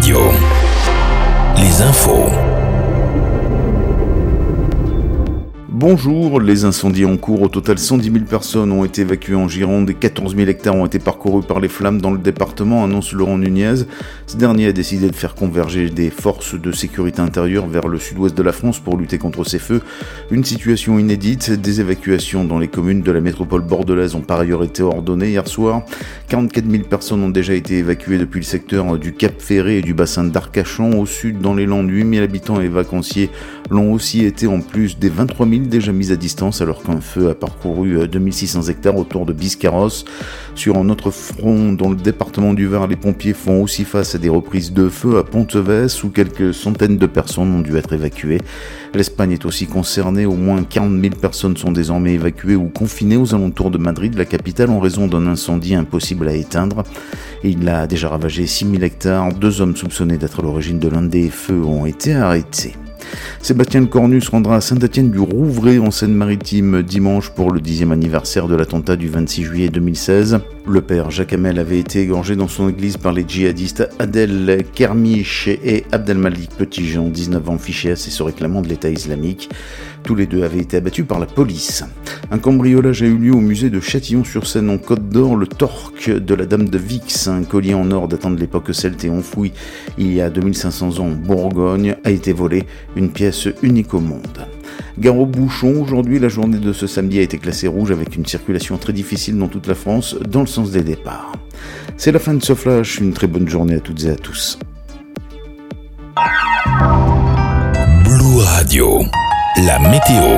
Radio. Les infos. Bonjour, les incendies en cours. Au total, 110 000 personnes ont été évacuées en Gironde et 14 000 hectares ont été parcourus par les flammes dans le département, annonce Laurent Nunez. Ce dernier a décidé de faire converger des forces de sécurité intérieure vers le sud-ouest de la France pour lutter contre ces feux. Une situation inédite. Des évacuations dans les communes de la métropole bordelaise ont par ailleurs été ordonnées hier soir. 44 000 personnes ont déjà été évacuées depuis le secteur du Cap Ferré et du bassin d'Arcachon. Au sud, dans les Landes, 8 000 habitants et vacanciers l'ont aussi été, en plus des 23 000 déjà mis à distance, alors qu'un feu a parcouru 2600 hectares autour de Biscarrosse. Sur un autre front, dans le département du Var, les pompiers font aussi face à des reprises de feu à Ponteves, où quelques centaines de personnes ont dû être évacuées. L'Espagne est aussi concernée, au moins 40 000 personnes sont désormais évacuées ou confinées aux alentours de Madrid, la capitale, en raison d'un incendie impossible à éteindre. Il a déjà ravagé 6 000 hectares, 2 hommes soupçonnés d'être à l'origine de l'un des feux ont été arrêtés. Sébastien Lecornu se rendra à Saint-Étienne-du-Rouvray en Seine-Maritime dimanche pour le 10e anniversaire de l'attentat du 26 juillet 2016. Le père Jacques Hamel avait été égorgé dans son église par les djihadistes Adel Kermiche et Abdelmalik Petitjean, 19 ans, fichés à se réclamant de l'État islamique. Tous les deux avaient été abattus par la police. Un cambriolage a eu lieu au musée de Châtillon-sur-Seine en Côte d'Or. Le torque de la Dame de Vix, un collier en or datant de l'époque celte et enfoui il y a 2500 ans en Bourgogne, a été volé, une pièce unique au monde. Gare aux bouchons, aujourd'hui la journée de ce samedi a été classée rouge avec une circulation très difficile dans toute la France dans le sens des départs. C'est la fin de ce flash, une très bonne journée à toutes et à tous. Blue Radio, la météo.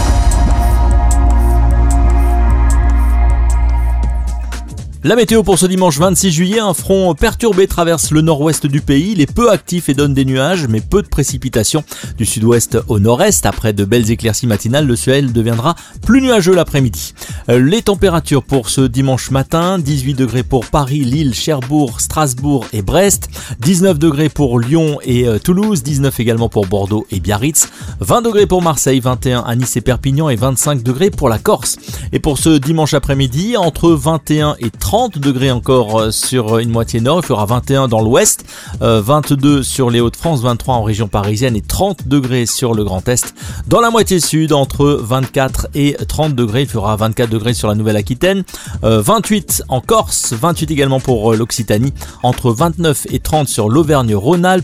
La météo pour ce dimanche 26 juillet, un front perturbé traverse le nord-ouest du pays. Il est peu actif et donne des nuages, mais peu de précipitations. Du sud-ouest au nord-est, après de belles éclaircies matinales, le ciel deviendra plus nuageux l'après-midi. Les températures pour ce dimanche matin, 18 degrés pour Paris, Lille, Cherbourg, Strasbourg et Brest, 19 degrés pour Lyon et Toulouse, 19 également pour Bordeaux et Biarritz, 20 degrés pour Marseille, 21 à Nice et Perpignan et 25 degrés pour la Corse. Et pour ce dimanche après-midi, entre 21 et 30 degrés encore sur une moitié nord, il fera 21 dans l'ouest, 22 sur les Hauts-de-France, 23 en région parisienne et 30 degrés sur le Grand Est. Dans la moitié sud, entre 24 et 30 degrés, il fera 24 degrés sur la Nouvelle-Aquitaine, 28 en Corse, 28 également pour l'Occitanie, entre 29 et 30 sur l'Auvergne-Rhône-Alpes,